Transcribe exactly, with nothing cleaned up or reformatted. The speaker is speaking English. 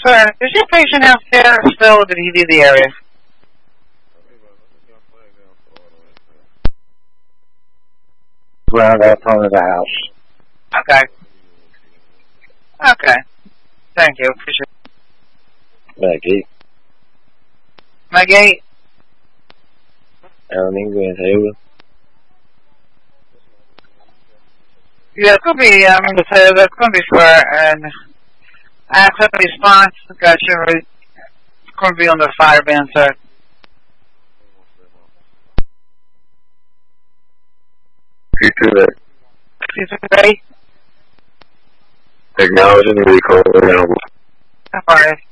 sir, is your patient downstairs still, or did he leave the area? Ground up front of the house. Okay. Okay. Thank you. Appreciate it. Maggie. Maggie? Aaron England Taylor. Yeah, it's going to be, I'm going to say that's going to be for an accident response. Got you. It's going to be on the fire band, sir. You do that. Is it ready? Acknowledging the recall available. Alright.